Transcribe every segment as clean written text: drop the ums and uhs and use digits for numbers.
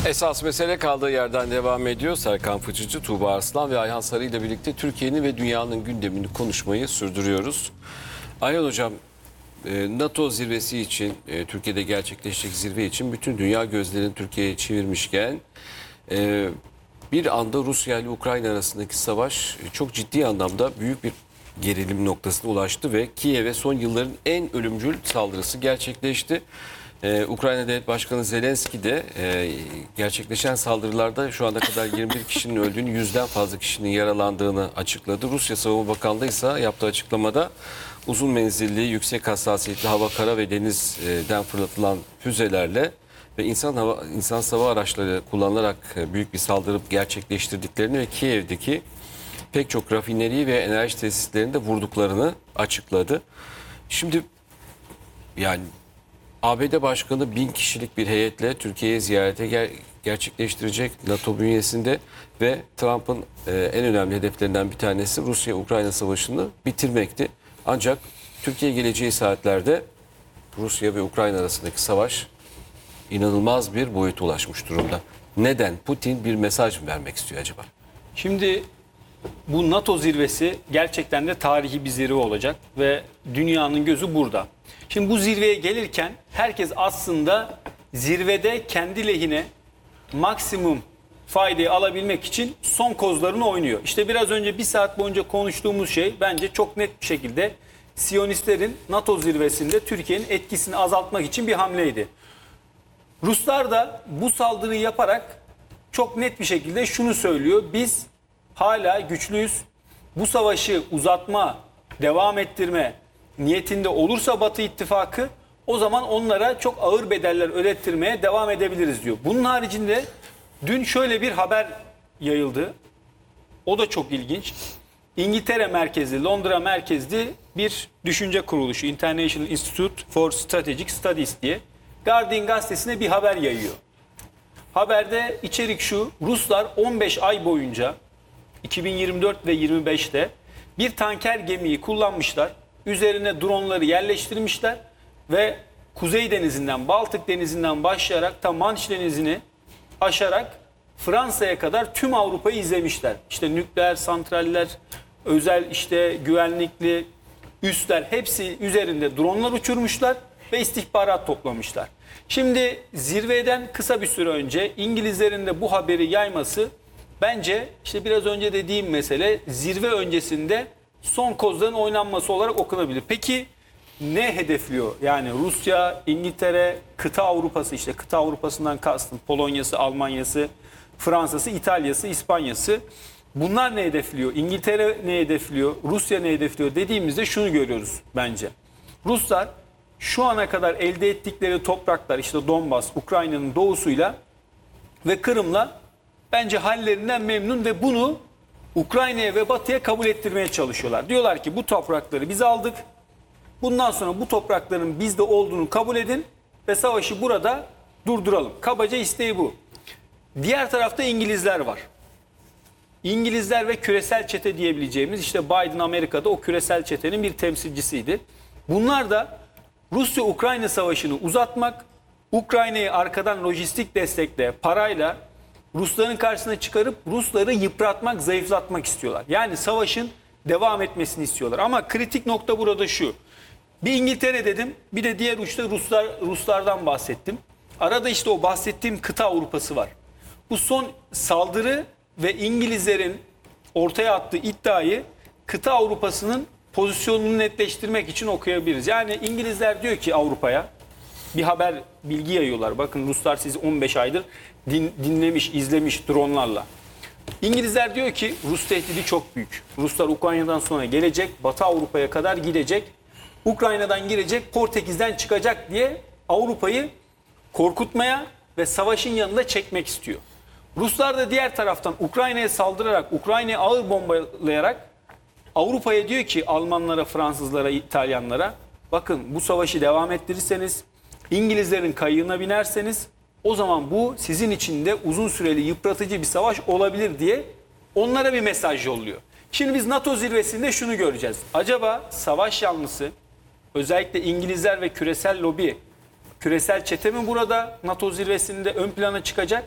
Esas mesele kaldığı yerden devam ediyor. Serkan Fıçıcı, Tuğba Arslan ve Ayhan Sarı ile birlikte Türkiye'nin ve dünyanın gündemini konuşmayı sürdürüyoruz. Ayhan Hocam, NATO zirvesi için, Türkiye'de gerçekleşecek zirve için bütün dünya gözlerini Türkiye'ye çevirmişken bir anda Rusya ile Ukrayna arasındaki savaş çok ciddi anlamda büyük bir gerilim noktasına ulaştı ve Kiev'e son yılların en ölümcül saldırısı gerçekleşti. Ukrayna Devlet Başkanı Zelenski de gerçekleşen saldırılarda şu ana kadar 21 kişinin öldüğünü, 100'den fazla kişinin yaralandığını açıkladı. Rusya Savunma Bakanlığı ise yaptığı açıklamada uzun menzilli, yüksek hassasiyetli hava, kara ve denizden fırlatılan füzelerle ve insan hava araçları kullanılarak büyük bir saldırı gerçekleştirdiklerini ve Kiev'deki pek çok rafineri ve enerji tesislerini de vurduklarını açıkladı. Şimdi yani ABD Başkanı 1000 kişilik bir heyetle Türkiye'ye ziyarete gerçekleştirecek NATO bünyesinde ve Trump'ın en önemli hedeflerinden bir tanesi Rusya-Ukrayna savaşını bitirmekti. Ancak Türkiye geleceği saatlerde Rusya ve Ukrayna arasındaki savaş inanılmaz bir boyuta ulaşmış durumda. Neden? Putin bir mesaj mı vermek istiyor acaba? Şimdi bu NATO zirvesi gerçekten de tarihi bir zirve olacak ve dünyanın gözü burada. Şimdi bu zirveye gelirken herkes aslında zirvede kendi lehine maksimum faydayı alabilmek için son kozlarını oynuyor. İşte biraz önce bir saat boyunca konuştuğumuz şey bence çok net bir şekilde Siyonistlerin NATO zirvesinde Türkiye'nin etkisini azaltmak için bir hamleydi. Ruslar da bu saldırıyı yaparak çok net bir şekilde şunu söylüyor: biz hala güçlüyüz. Bu savaşı uzatma, devam ettirme niyetinde olursa Batı ittifakı, o zaman onlara çok ağır bedeller ödettirmeye devam edebiliriz diyor. Bunun haricinde dün şöyle bir haber yayıldı. O da çok ilginç. İngiltere merkezli, Londra merkezli bir düşünce kuruluşu, International Institute for Strategic Studies diye Guardian gazetesine bir haber yayıyor. Haberde içerik şu: Ruslar 15 ay boyunca 2024 ve 25'te bir tanker gemiyi kullanmışlar. Üzerine dronları yerleştirmişler ve Kuzey Denizi'nden, Baltık Denizi'nden başlayarak ta Manş Denizi'ni aşarak Fransa'ya kadar tüm Avrupa'yı izlemişler. İşte nükleer santraller, özel işte güvenlikli üsler, hepsi üzerinde dronlar uçurmuşlar ve istihbarat toplamışlar. Şimdi zirveden kısa bir süre önce İngilizlerin de bu haberi yayması bence işte biraz önce dediğim mesele zirve öncesinde son kozların oynanması olarak okunabilir. Peki ne hedefliyor? Yani Rusya, İngiltere, kıta Avrupası, işte kıta Avrupasından kastım Polonya'sı, Almanya'sı, Fransa'sı, İtalya'sı, İspanya'sı. Bunlar ne hedefliyor? İngiltere ne hedefliyor? Rusya ne hedefliyor dediğimizde şunu görüyoruz bence. Ruslar şu ana kadar elde ettikleri topraklar, işte Donbas, Ukrayna'nın doğusuyla ve Kırım'la bence hallerinden memnun ve bunu Ukrayna'ya ve Batı'ya kabul ettirmeye çalışıyorlar. Diyorlar ki bu toprakları biz aldık. Bundan sonra bu toprakların bizde olduğunu kabul edin ve savaşı burada durduralım. Kabaca isteği bu. Diğer tarafta İngilizler var. İngilizler ve küresel çete diyebileceğimiz, işte Biden Amerika'da o küresel çetenin bir temsilcisiydi. Bunlar da Rusya-Ukrayna savaşını uzatmak, Ukrayna'yı arkadan lojistik destekle, parayla Rusların karşısına çıkarıp Rusları yıpratmak, zayıflatmak istiyorlar. Yani savaşın devam etmesini istiyorlar. Ama kritik nokta burada şu: bir İngiltere dedim, bir de diğer uçta Ruslardan bahsettim. Arada işte o bahsettiğim kıta Avrupası var. Bu son saldırı ve İngilizlerin ortaya attığı iddiayı kıta Avrupası'nın pozisyonunu netleştirmek için okuyabiliriz. Yani İngilizler diyor ki Avrupa'ya, bir haber bilgi yayıyorlar. Bakın Ruslar sizi 15 aydır dinlemiş, izlemiş dronlarla. İngilizler diyor ki Rus tehdidi çok büyük. Ruslar Ukrayna'dan sonra gelecek, Batı Avrupa'ya kadar gidecek. Ukrayna'dan girecek, Portekiz'den çıkacak diye Avrupa'yı korkutmaya ve savaşın yanında çekmek istiyor. Ruslar da diğer taraftan Ukrayna'ya saldırarak, Ukrayna'yı ağır bombalayarak Avrupa'ya diyor ki Almanlara, Fransızlara, İtalyanlara, bakın bu savaşı devam ettirirseniz, İngilizlerin kayığına binerseniz o zaman bu sizin için de uzun süreli yıpratıcı bir savaş olabilir diye onlara bir mesaj yolluyor. Şimdi biz NATO zirvesinde şunu göreceğiz. Acaba savaş yanlısı, özellikle İngilizler ve küresel lobi, küresel çete mi burada NATO zirvesinde ön plana çıkacak?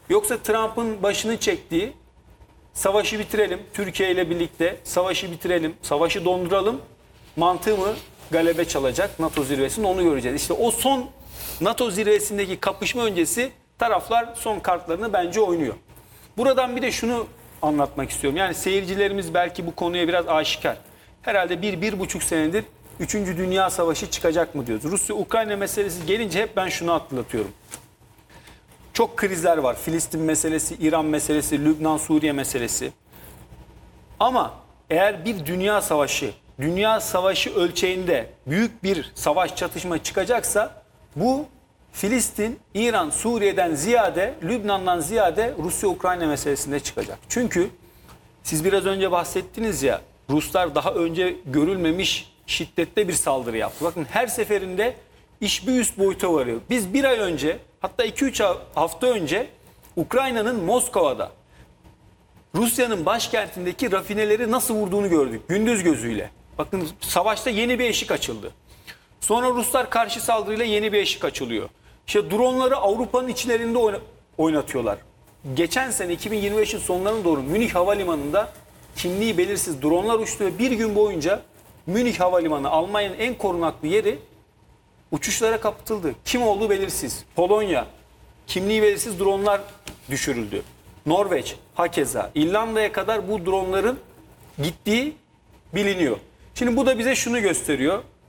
Yoksa Trump'ın başını çektiği savaşı bitirelim, Türkiye ile birlikte savaşı bitirelim, savaşı donduralım mantığı mı galebe çalacak NATO zirvesinde, onu göreceğiz. İşte o son NATO zirvesindeki kapışma öncesi taraflar son kartlarını bence oynuyor. Buradan bir de şunu anlatmak istiyorum. Yani seyircilerimiz belki bu konuya biraz aşikar. Herhalde 1-1,5 senedir 3. Dünya Savaşı çıkacak mı diyoruz. Rusya-Ukrayna meselesi gelince hep ben şunu hatırlatıyorum. Çok krizler var. Filistin meselesi, İran meselesi, Lübnan, Suriye meselesi. Ama eğer bir dünya savaşı ölçeğinde büyük bir savaş çatışma çıkacaksa bu Filistin, İran, Suriye'den ziyade, Lübnan'dan ziyade Rusya-Ukrayna meselesinde çıkacak. Çünkü siz biraz önce bahsettiniz ya, Ruslar daha önce görülmemiş şiddette bir saldırı yaptı. Bakın her seferinde iş bir üst boyuta varıyor. Biz bir ay önce, hatta 2-3 hafta önce Ukrayna'nın Moskova'da Rusya'nın başkentindeki rafineleri nasıl vurduğunu gördük gündüz gözüyle. Bakın savaşta yeni bir eşik açıldı. Sonra Ruslar karşı saldırıyla yeni bir eşik açılıyor. İşte dronları Avrupa'nın içlerinde oynatıyorlar. Geçen sene 2025'in sonlarına doğru Münih Havalimanı'nda kimliği belirsiz dronlar uçtu ve bir gün boyunca Münih Havalimanı, Almanya'nın en korunaklı yeri, uçuşlara kapatıldı. Kim olduğu belirsiz. Polonya, kimliği belirsiz dronlar düşürüldü. Norveç, hakeza. İrlanda'ya kadar bu dronların gittiği biliniyor. Şimdi bu da bize şunu gösteriyor.